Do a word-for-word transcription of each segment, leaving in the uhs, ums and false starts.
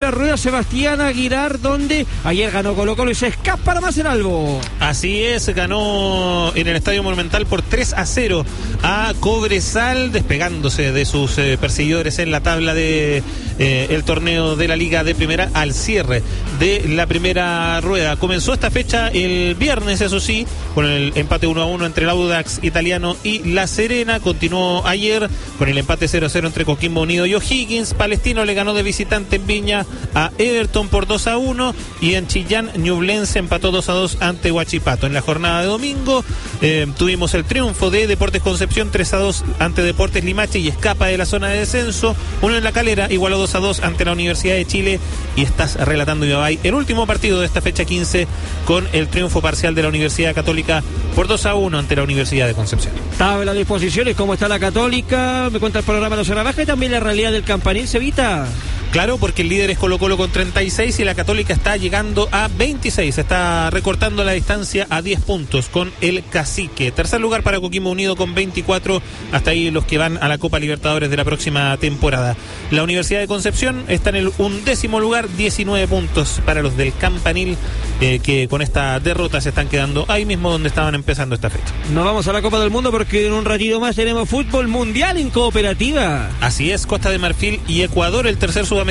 La rueda Sebastián Aguilar, donde ayer ganó Colo Colo y se escapa para Maceralbo. Así es, ganó en el Estadio Monumental por tres a cero a Cobresal, despegándose de sus eh, perseguidores en la tabla de eh, el torneo de la Liga de Primera al cierre de la primera rueda. Comenzó esta fecha el viernes, eso sí, con el empate uno a uno entre el Audax Italiano y La Serena. Continuó ayer con el empate cero a cero entre Coquimbo Unido y O'Higgins. Palestino le ganó de visitante en Viña a Everton por dos a uno y en Chillán Ñublense empató dos a dos ante Huachipato. En la jornada de domingo eh, tuvimos el triunfo de Deportes Concepción tres a dos ante Deportes Limache y escapa de la zona de descenso. Uno en La Calera igualó dos a dos ante la Universidad de Chile y estás relatando, Ibai, el último partido de esta fecha quince con el triunfo parcial de la Universidad Católica por dos a uno ante la Universidad de Concepción. Tabla de disposiciones, cómo está la Católica, me cuenta el programa de la zona baja y también la realidad del Campanil, Cevita. Claro, porque el líder es Colo Colo con treinta y seis y la Católica está llegando a veintiséis. Está recortando la distancia a diez puntos con el Cacique. Tercer lugar para Coquimbo Unido con veinticuatro. Hasta ahí los que van a la Copa Libertadores de la próxima temporada. La Universidad de Concepción está en el undécimo lugar, diecinueve puntos para los del Campanil, eh, que con esta derrota se están quedando ahí mismo donde estaban empezando esta fecha. Nos vamos a la Copa del Mundo porque en un ratito más tenemos fútbol mundial en cooperativa. Así es, Costa de Marfil y Ecuador, el tercer sudamericano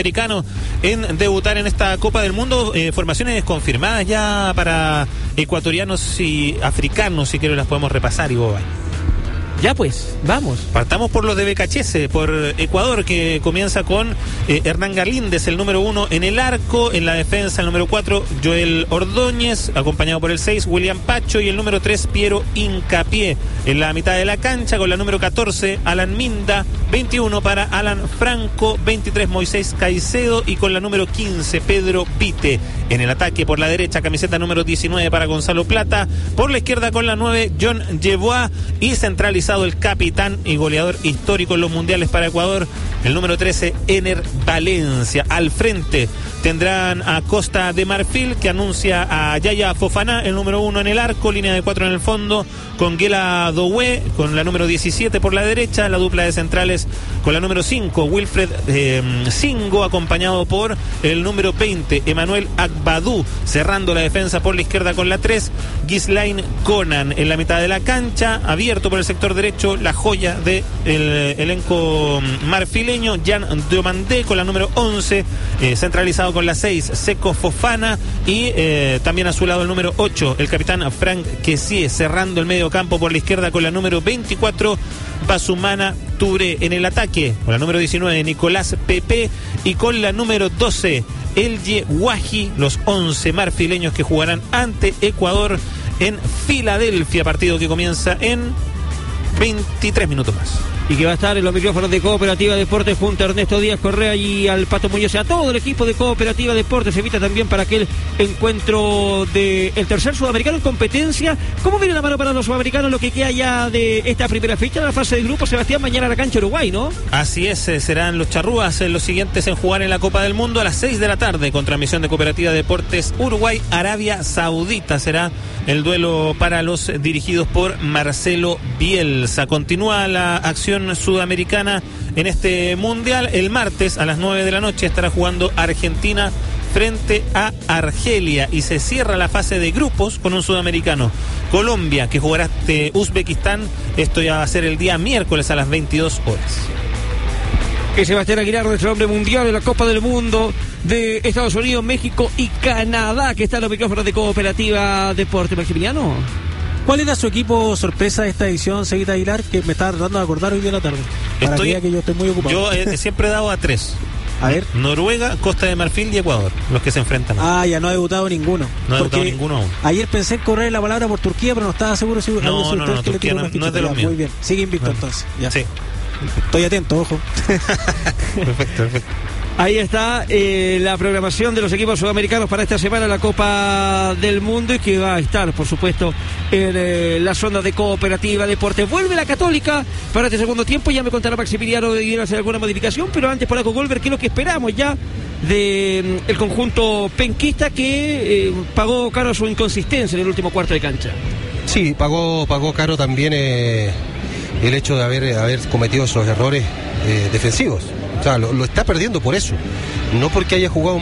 en debutar en esta Copa del Mundo. Eh, formaciones confirmadas ya para ecuatorianos y africanos, si quieren las podemos repasar, y Boba. Ya pues, vamos. Partamos por los de Becachese, por Ecuador, que comienza con eh, Hernán Galíndez, el número uno en el arco. En la defensa, el número cuatro, Joel Ordóñez, acompañado por el seis, William Pacho, y el número tres, Piero Hincapié. En la mitad de la cancha, con la número catorce, Alan Minda, veintiuno para Alan Franco, veintitrés, Moisés Caicedo, y con la número quince, Pedro Pite. En el ataque, por la derecha, camiseta número diecinueve para Gonzalo Plata. Por la izquierda, con la nueve, John Yeboah, y centralizado el capitán y goleador histórico en los mundiales para Ecuador, el número trece, Ener Valencia. Al frente tendrán a Costa de Marfil, que anuncia a Yaya Fofana, el número uno en el arco, línea de cuatro en el fondo, con Guela Doué, con la número diecisiete por la derecha, la dupla de centrales con la número cinco, Wilfred eh, Singo, acompañado por el número veinte, Emanuel Agbadú, cerrando la defensa por la izquierda con la tres, Ghislain Conan. En la mitad de la cancha, abierto por el sector derecho, la joya del de elenco marfileño, Jan Diomandé, con la número once, eh, centralizado con la seis, Seco Fofana, y eh, también a su lado el número ocho, el capitán Frank Kessie, cerrando el medio campo por la izquierda con la número veinticuatro, Basumana Touré. En el ataque, con la número diecinueve, Nicolás Pepe, y con la número doce, Elye Wahi, los once marfileños que jugarán ante Ecuador en Filadelfia, partido que comienza en veintitrés minutos más. Y que va a estar en los micrófonos de Cooperativa Deportes junto a Ernesto Díaz Correa y al Pato Muñoz, a todo el equipo de Cooperativa Deportes. Se evita también para aquel encuentro del tercer sudamericano en competencia. ¿Cómo viene la mano para los sudamericanos lo que queda ya de esta primera fecha de la fase de grupo, Sebastián? Mañana a la cancha Uruguay, ¿no? Así es, eh, serán los charrúas eh, los siguientes en jugar en la Copa del Mundo a las seis de la tarde, con transmisión de Cooperativa Deportes. Uruguay, Arabia Saudita será el duelo para los dirigidos por Marcelo Bielsa. Continúa la acción sudamericana en este mundial. El martes a las nueve de la noche estará jugando Argentina frente a Argelia y se cierra la fase de grupos con un sudamericano, Colombia, que jugará ante Uzbekistán. Esto ya va a ser el día miércoles a las veintidós horas. Que Sebastián Aguilar, nuestro hombre mundial en la Copa del Mundo de Estados Unidos, México y Canadá, que está en los micrófonos de Cooperativa Deporte. Maximiliano, ¿cuál era su equipo sorpresa de esta edición, Seguita Aguilar, que me estaba tratando de acordar hoy día de la tarde? Para estoy, que, que yo estoy muy ocupado. Yo eh, siempre he dado a tres. A ver. Noruega, Costa de Marfil y Ecuador, los que se enfrentan. Ah, ya no ha debutado ninguno. No ha debutado ninguno aún. Ayer pensé en correr la palabra por Turquía, pero no estaba seguro si... No, no, no, no, Turquía no, no es de los míos. Muy bien, sigue invicto no. entonces. Ya. Sí. Estoy atento, ojo. Perfecto, perfecto. Ahí está eh, la programación de los equipos sudamericanos para esta semana, la Copa del Mundo, y que va a estar, por supuesto, en eh, la zona de Cooperativa Deportes. Vuelve la Católica para este segundo tiempo. Ya me contará Maximiliano de ir a hacer alguna modificación, pero antes por algo Golver, ¿qué es lo que esperamos ya de mm, el conjunto penquista que eh, pagó caro su inconsistencia en el último cuarto de cancha? Sí, pagó, pagó caro también eh, el hecho de haber, haber cometido esos errores eh, defensivos. O sea, lo, lo está perdiendo por eso, no porque haya jugado